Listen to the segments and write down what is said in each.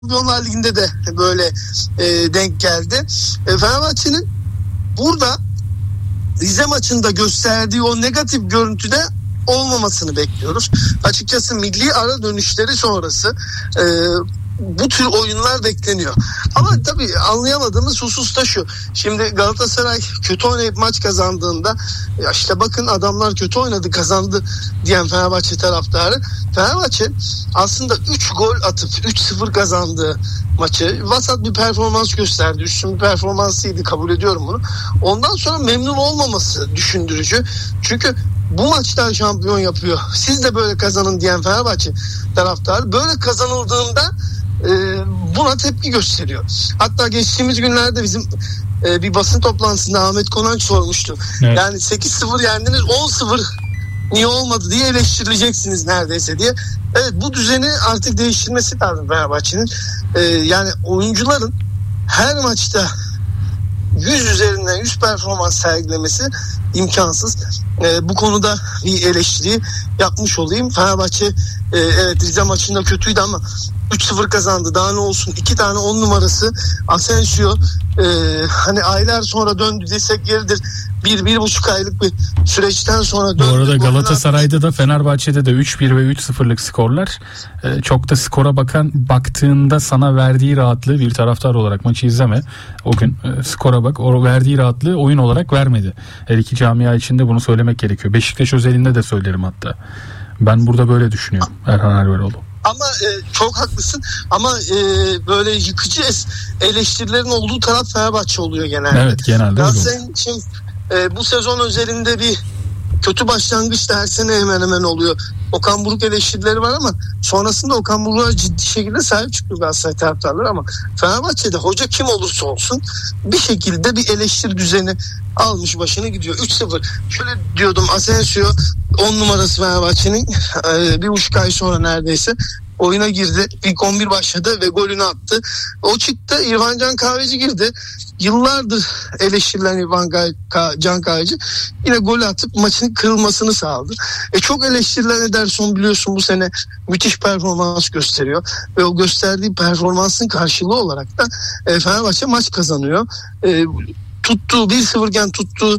Şampiyonlar Ligi'nde de böyle denk geldi. Fenerbahçe'nin burada Rize maçında gösterdiği o negatif görüntüde olmamasını bekliyoruz. Açıkçası milli ara dönüşleri sonrası bu tür oyunlar bekleniyor. Ama tabii anlayamadığımız husus da şu. Şimdi Galatasaray kötü oynayıp maç kazandığında ya işte bakın adamlar kötü oynadı kazandı diyen Fenerbahçe taraftarı, Fenerbahçe aslında 3 gol atıp 3-0 kazandığı maçı vasat bir performans gösterdi. Üstün bir performansıydı, kabul ediyorum bunu. Ondan sonra memnun olmaması düşündürücü. Çünkü bu maçtan şampiyon yapıyor, siz de böyle kazanın diyen Fenerbahçe taraftarı böyle kazanıldığında buna tepki gösteriyor. Hatta geçtiğimiz günlerde bizim bir basın toplantısında Ahmet Konanç sormuştu. Evet. Yani 8-0 yendiniz, 10-0 niye olmadı diye eleştirileceksiniz neredeyse diye. Evet, bu düzeni artık değiştirmesi lazım Fenerbahçe'nin. Yani oyuncuların her maçta 100 üzerinden 100 performans sergilemesi imkansız. Bu konuda bir eleştiri yapmış olayım. Fenerbahçe evet Rize maçında kötüydü ama 3-0 kazandı. Daha ne olsun? 2 tane 10 numarası Asensio hani aylar sonra döndü desek yeridir. 1-1,5 aylık bir süreçten sonra döndü. Bu arada Galatasaray'da da Fenerbahçe'de de 3-1 ve 3-0'lık skorlar. Çok da skora baktığında sana verdiği rahatlığı, bir taraftar olarak maçı izleme. O gün skora bak. O verdiği rahatlığı oyun olarak vermedi. Her iki camia içinde bunu söylemek gerekiyor. Beşiktaş özelinde de söylerim hatta. Ben burada böyle düşünüyorum. Erhan Alveroğlu. Ama çok haklısın ama böyle yıkıcı eleştirilerin olduğu taraf Fenerbahçe oluyor genelde. Evet, genelde. Galatasaray'ın için bu sezon özelinde bir kötü başlangıç da her sene hemen hemen oluyor. Okan Buruk eleştirileri var ama sonrasında Okan Buruk'a ciddi şekilde sahip çıkıyor Galatasaray taraftarları, ama Fenerbahçe'de hoca kim olursa olsun bir şekilde bir eleştiri düzeni almış başını gidiyor. 3-0 şöyle diyordum, Asensio 10 numarası Fenerbahçe'nin 1,5 ay sonra neredeyse oyuna girdi. İlk 11 başladı ve golünü attı. O çıktı. İrfan Can Kahveci girdi. Yıllardır eleştirilen Can Kahveci yine gol atıp maçın kırılmasını sağladı. Çok eleştirilen Ederson biliyorsun bu sene müthiş performans gösteriyor. Ve o gösterdiği performansın karşılığı olarak da Fenerbahçe maç kazanıyor. Tuttuğu 1-0 iken tuttuğu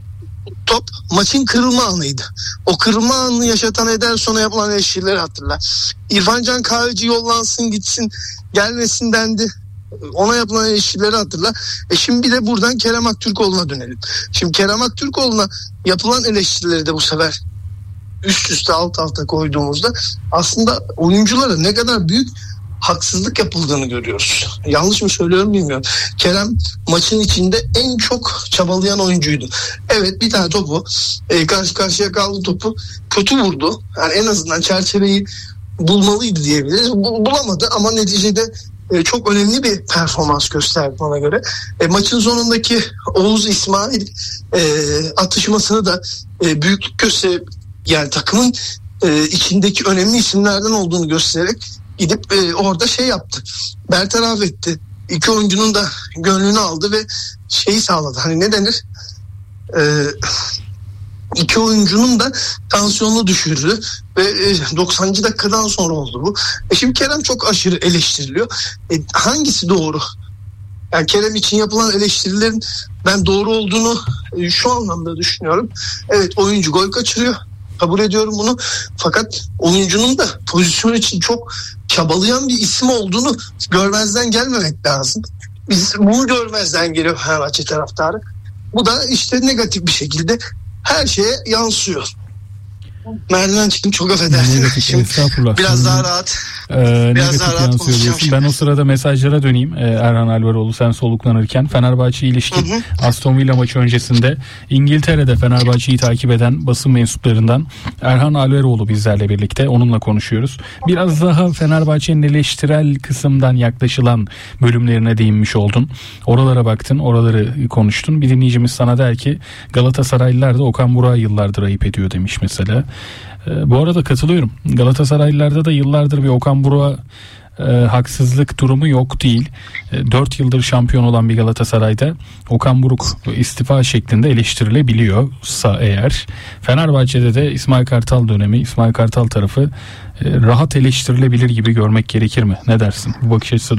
top maçın kırılma anıydı. O kırılma anını yaşatan Ederson'a yapılan eleştirileri hatırla. İrfan Can Kahveci yollansın gitsin gelmesin dendi. Ona yapılan eleştirileri hatırla. Şimdi bir de buradan Kerem Aktürkoğlu'na dönelim. Şimdi Kerem Aktürkoğlu'na yapılan eleştirileri de bu sefer üst üste alt alta koyduğumuzda aslında oyunculara ne kadar büyük haksızlık yapıldığını görüyoruz. Yanlış mı söylüyorum bilmiyorum. Kerem maçın içinde en çok çabalayan oyuncuydu. Evet, bir tane topu karşı karşıya kaldı, topu kötü vurdu. Yani en azından çerçeveyi bulmalıydı diyebiliriz. Bulamadı ama neticede çok önemli bir performans gösterdi bana göre. Maçın sonundaki Oğuz İsmail atışmasını da büyüklük gösterip yani takımın içindeki önemli isimlerden olduğunu göstererek gidip orada şey yaptı. Bertaraf etti. İki oyuncunun da gönlünü aldı ve şeyi sağladı. Hani ne denir? İki oyuncunun da tansiyonunu düşürdü ve 90. dakikadan sonra oldu bu. Şimdi Kerem çok aşırı eleştiriliyor. Hangisi doğru? Yani Kerem için yapılan eleştirilerin ben doğru olduğunu şu anlamda düşünüyorum. Evet, oyuncu gol kaçırıyor. Kabul ediyorum bunu. Fakat oyuncunun da pozisyon için çok çabalayan bir isim olduğunu görmezden gelmemek lazım. Biz bunu görmezden geliyor Fenerbahçe taraftarı. Bu da işte negatif bir şekilde her şeye yansıyor. Merdiven çıktım, çok affedersin. Biraz daha rahat. Biraz daha rahat konuşacağım. Ben o sırada mesajlara döneyim. Erhan Alveroğlu, sen soluklanırken Fenerbahçe ilişkin Aston Villa maçı öncesinde İngiltere'de Fenerbahçe'yi takip eden basın mensuplarından Erhan Alveroğlu bizlerle birlikte, onunla konuşuyoruz. Biraz daha Fenerbahçe'nin eleştirel kısımdan yaklaşılan bölümlerine değinmiş oldun. Oralara baktın, oraları konuştun. Bir dinleyicimiz sana der ki Galatasaraylılar da Okan Buruk'a yıllardır ayıp ediyor demiş mesela. Bu arada katılıyorum. Galatasaraylılarda da yıllardır bir Okan Buruk'a haksızlık durumu yok değil. 4 yıldır şampiyon olan bir Galatasaray'da Okan Buruk istifa şeklinde eleştirilebiliyorsa eğer, Fenerbahçe'de de İsmail Kartal dönemi, İsmail Kartal tarafı rahat eleştirilebilir gibi görmek gerekir mi? Ne dersin? Bu bakış açısı